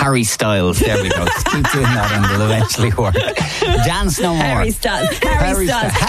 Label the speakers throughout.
Speaker 1: Harry Styles. There we go. Just keep doing that and it'll eventually work. Dance no more.
Speaker 2: Harry Styles.
Speaker 1: Harry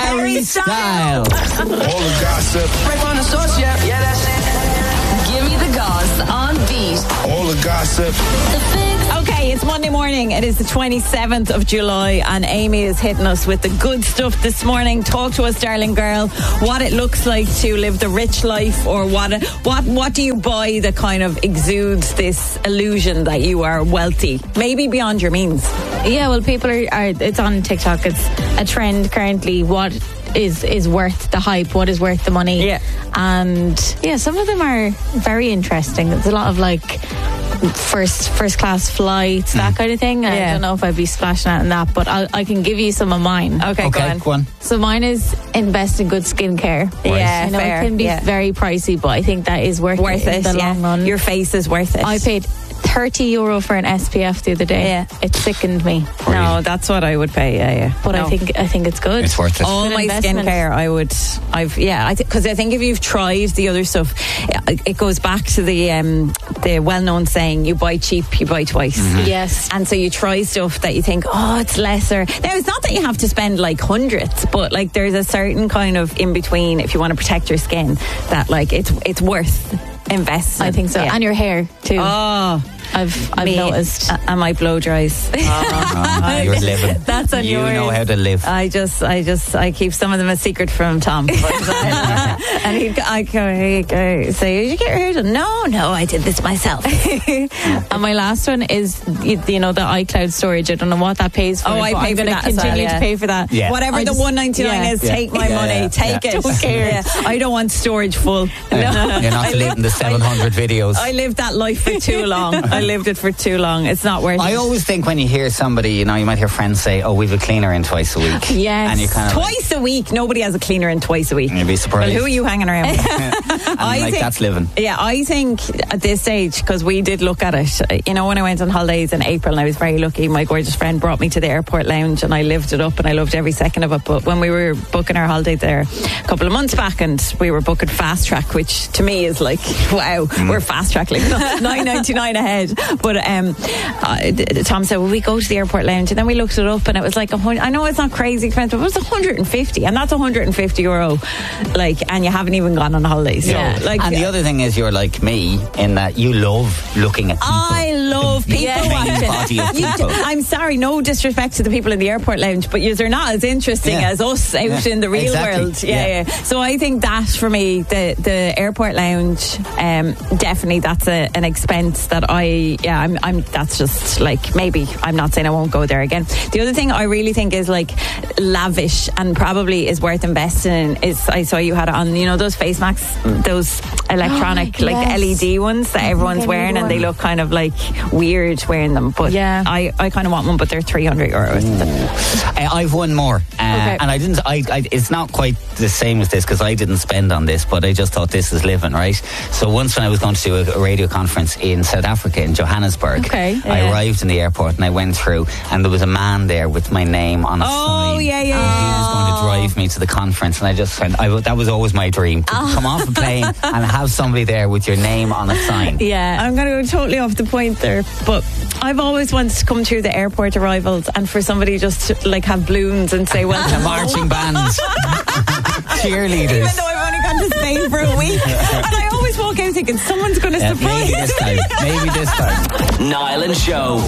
Speaker 1: Styles.
Speaker 3: All the gossip.
Speaker 4: Right from the source, yeah, that's it.
Speaker 5: Give me the goss on beat.
Speaker 3: All the gossip.
Speaker 2: Okay, it's Monday morning. It is the 27th of July and Amy is hitting us with the good stuff this morning. Talk to us, darling girl, what it looks like to live the rich life, or what do you buy that kind of exudes this illusion that you are wealthy, maybe beyond your means?
Speaker 6: Yeah, well, people are it's on TikTok. It's a trend currently. What is worth the hype? What is worth the money?
Speaker 2: Yeah.
Speaker 6: And yeah, some of them are very interesting. There's a lot of like first class flights, that kind of thing. I don't know if I'd be splashing out in that, but I can give you some of mine.
Speaker 2: Okay, go on.
Speaker 6: So mine is invest in good skincare.
Speaker 2: Yeah,
Speaker 6: I know
Speaker 2: fair.
Speaker 6: it can be very pricey, but I think that is worth it in the long run.
Speaker 2: Your face is worth it.
Speaker 6: I paid €30 for an SPF the other day.
Speaker 2: Yeah.
Speaker 6: It sickened me.
Speaker 2: No, that's what I would pay. Yeah.
Speaker 6: But
Speaker 2: no.
Speaker 6: I think it's good.
Speaker 1: It's worth it.
Speaker 2: All
Speaker 6: Good
Speaker 2: my
Speaker 6: investment.
Speaker 2: skincare, because I think if you've tried the other stuff, it goes back to the well-known saying: you buy cheap, you buy twice.
Speaker 1: Mm-hmm.
Speaker 6: Yes.
Speaker 2: And so you try stuff that you think, oh, it's lesser. Now, it's not that you have to spend like hundreds, but like there's a certain kind of in between if you want to protect your skin that like it's worth investing.
Speaker 6: I think so.
Speaker 2: Yeah.
Speaker 6: And your hair too.
Speaker 2: Oh,
Speaker 6: I've
Speaker 2: me,
Speaker 6: noticed.
Speaker 2: And my blow dries.
Speaker 1: You're living.
Speaker 2: That's on
Speaker 1: You
Speaker 2: yours.
Speaker 1: know how to live.
Speaker 2: I keep some of them a secret from Tom. And he'd say, "Did you get your hair done?" No, I did this myself.
Speaker 6: And my last one is you know the iCloud storage. I don't know what that pays for.
Speaker 2: Oh, I
Speaker 6: but
Speaker 2: pay
Speaker 6: I'm
Speaker 2: for
Speaker 6: going to
Speaker 2: that as well,
Speaker 6: continue
Speaker 2: yeah.
Speaker 6: to pay for that.
Speaker 1: Yeah.
Speaker 2: Whatever
Speaker 6: I
Speaker 2: the
Speaker 6: just-
Speaker 2: $1.99 is, take my money. Take it.
Speaker 6: Don't care.
Speaker 2: Yeah. I don't want storage full.
Speaker 1: You're not deleting the 700 videos.
Speaker 2: I lived that life for too long. I lived it for too long. It's not worth it.
Speaker 1: I always think when you hear somebody, you might hear friends say, "Oh, we've a cleaner in twice a week."
Speaker 6: Yes.
Speaker 1: And you kind of
Speaker 2: Twice a week. Nobody has a cleaner in twice a week.
Speaker 1: You'd be surprised.
Speaker 2: Well, who are you hanging around with?
Speaker 1: that's living.
Speaker 2: Yeah, I think at this stage, because we did look at it, when I went on holidays in April, and I was very lucky, my gorgeous friend brought me to the airport lounge and I lived it up and I loved every second of it. But when we were booking our holiday there a couple of months back and we were booking fast track, which to me is like, wow, we're fast track, like $9.99 ahead. But Tom said, well, we go to the airport lounge, and then we looked it up and it was like, I know it's not crazy expensive, but it was 150, and that's €150, like, and you haven't even gone on holidays.
Speaker 6: Yeah.
Speaker 2: So, like,
Speaker 1: And the other thing is, you're like me in that you love looking at people.
Speaker 2: I love people
Speaker 6: Yeah.
Speaker 1: Main body of people.
Speaker 2: I'm sorry, no disrespect to the people in the airport lounge, but they're not as interesting as us out in the real
Speaker 1: exactly.
Speaker 2: world. Yeah. So I think that for me, the airport lounge, definitely that's an expense that I'm that's just like, maybe, I'm not saying I won't go there again. The other thing I really think is like lavish and probably is worth investing in is, I saw you had it on, those face masks, those electronic like
Speaker 6: yes.
Speaker 2: LED ones that everyone's
Speaker 6: I need
Speaker 2: wearing, and they
Speaker 6: one.
Speaker 2: look kind of like weird wearing them, but
Speaker 6: Yeah.
Speaker 2: I kind of want one, but they're €300.
Speaker 1: I've one more,
Speaker 6: Okay.
Speaker 1: and I didn't. It's not quite the same as this because I didn't spend on this, but I just thought this is living, right? So once when I was going to do a radio conference in South Africa in Johannesburg,
Speaker 6: Okay.
Speaker 1: I arrived in the airport and I went through, and there was a man there with my name on a sign.
Speaker 2: Yeah.
Speaker 1: And he was going to drive me to the conference, and I just went. That was always my dream to come off a plane and have somebody there with your name on a sign.
Speaker 6: Yeah.
Speaker 2: I'm going to go totally off the point there, but I've always wanted to come through the airport arrivals and for somebody just to like have balloons and say welcome.
Speaker 1: Marching bands, cheerleaders.
Speaker 2: Even though I've only gone to Spain for a week, and I always walk out thinking someone's going to surprise
Speaker 1: Maybe this time.
Speaker 3: Niall and Show.